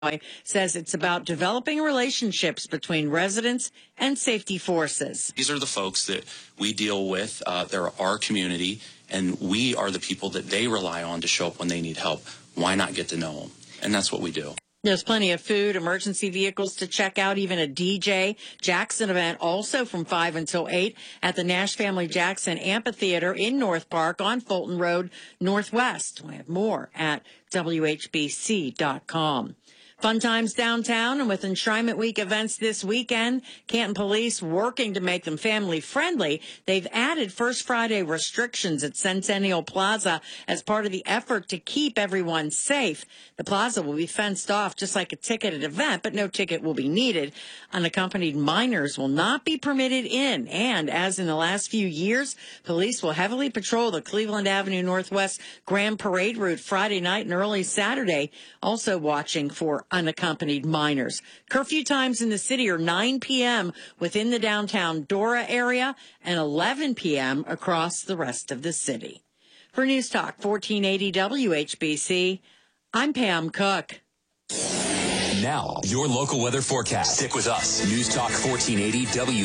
says it's about developing relationships between residents and safety forces. These are the folks that we deal with. They're our community, and we are the people that they rely on to show up when they need help. Why not get to know them? And that's what we do. There's plenty of food, emergency vehicles to check out, even a DJ Jackson event also from 5 until 8 at the Nash Family Jackson Amphitheater in North Park on Fulton Road Northwest. We have more at WHBC.com. Fun times downtown, and with Enshrinement Week events this weekend, Canton Police working to make them family-friendly. They've added First Friday restrictions at Centennial Plaza as part of the effort to keep everyone safe. The plaza will be fenced off just like a ticketed event, but no ticket will be needed. Unaccompanied minors will not be permitted in, and as in the last few years, police will heavily patrol the Cleveland Avenue Northwest Grand Parade route Friday night and early Saturday, also watching for unaccompanied minors. Curfew times in the city are 9 p.m. within the downtown Dora area and 11 p.m. across the rest of the city. For News Talk 1480 WHBC, I'm Pam Cook. Now, your local weather forecast. Stick with us. News Talk 1480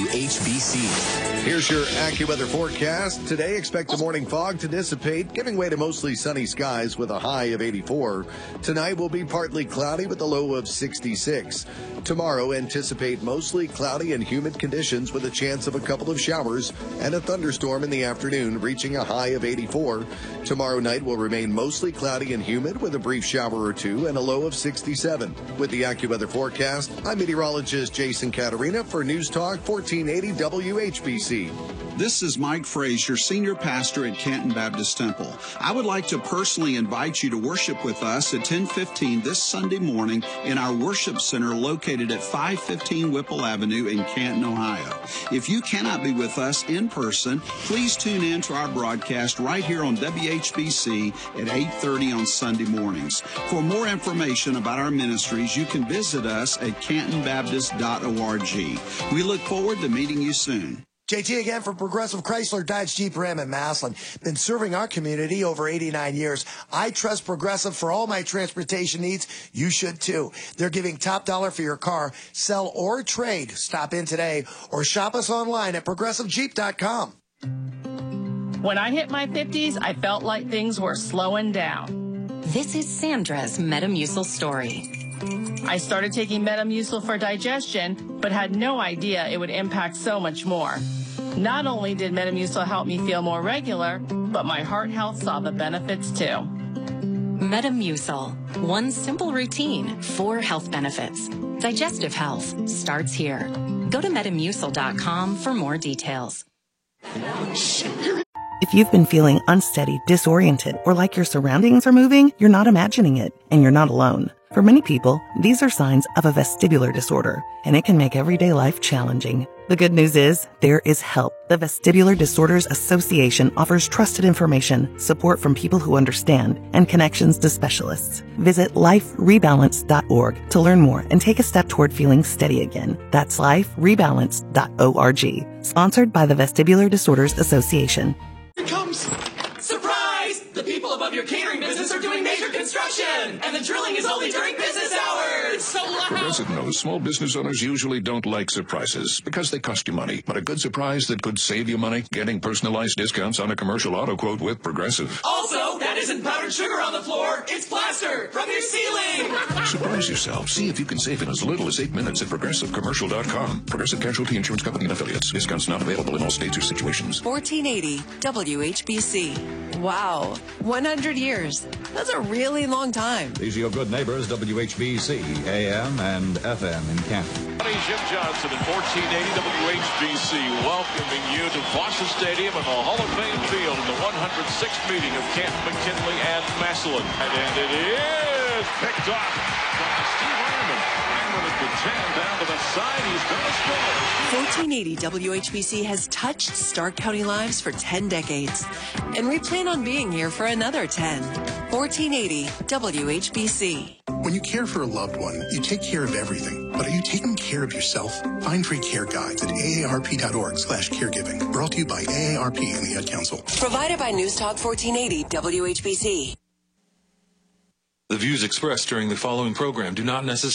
WHBC. Here's your AccuWeather forecast. Today, expect the morning fog to dissipate, giving way to mostly sunny skies with a high of 84. Tonight will be partly cloudy with a low of 66. Tomorrow, anticipate mostly cloudy and humid conditions with a chance of a couple of showers and a thunderstorm in the afternoon, reaching a high of 84. Tomorrow night will remain mostly cloudy and humid with a brief shower or two and a low of 67. With the AccuWeather forecast, I'm meteorologist Jason Caterina for News Talk 1480 WHBC. This is Mike Frazier, Senior Pastor at Canton Baptist Temple. I would like to personally invite you to worship with us at 10:15 this Sunday morning in our worship center located at 515 Whipple Avenue in Canton, Ohio. If you cannot be with us in person, please tune in to our broadcast right here on WHBC at 8:30 on Sunday mornings. For more information about our ministries, you can visit us at cantonbaptist.org. We look forward to meeting you soon. JT again from Progressive Chrysler Dodge Jeep Ram in Massillon. Been serving our community over 89 years. I trust Progressive for all my transportation needs. You should too. They're giving top dollar for your car. Sell or trade. Stop in today or shop us online at progressivejeep.com. When I hit my 50s, I felt like things were slowing down. This is Sandra's Metamucil story. I started taking Metamucil for digestion, but had no idea it would impact so much more. Not only did Metamucil help me feel more regular, but my heart health saw the benefits too. Metamucil. One simple routine, 4 health benefits. Digestive health starts here. Go to Metamucil.com for more details. If you've been feeling unsteady, disoriented, or like your surroundings are moving, you're not imagining it, and you're not alone. For many people, these are signs of a vestibular disorder, and it can make everyday life challenging. The good news is, there is help. The Vestibular Disorders Association offers trusted information, support from people who understand, and connections to specialists. Visit liferebalance.org to learn more and take a step toward feeling steady again. That's liferebalance.org. Sponsored by the Vestibular Disorders Association. Here comes... Surprise! The people above your catering business are doing major construction, and the drilling is only during business hours. So loud! Progressive knows small business owners usually don't like surprises because they cost you money. But a good surprise that could save you money? Getting personalized discounts on a commercial auto quote with Progressive. Also, that isn't powdered sugar on the floor. It's plaster from your ceiling. Surprise yourself. See if you can save in as little as 8 minutes at ProgressiveCommercial.com. Progressive Casualty Insurance Company and Affiliates. Discounts not available in all states or situations. 1480 WHBC. Wow, 100 years. That's a really long time. These are your good neighbors, WHBC, AM and FM in Canton. Jim Johnson at 1480 WHBC welcoming you to Foster Stadium and the Hall of Fame field in the 106th meeting of Canton, McKinley, and Massillon. And it is picked off by Steve Ironman. Ironman has been jammed down to the side. He's going to score. 1480 WHBC has touched Stark County lives for 10 decades. And we plan on being here for another 10. 1480 WHBC. When you care for a loved one, you take care of everything. But are you taking care of yourself? Find free care guides at aarp.org/caregiving. Brought to you by AARP and the Ad Council. Provided by News Talk 1480 WHBC. The views expressed during the following program do not necessarily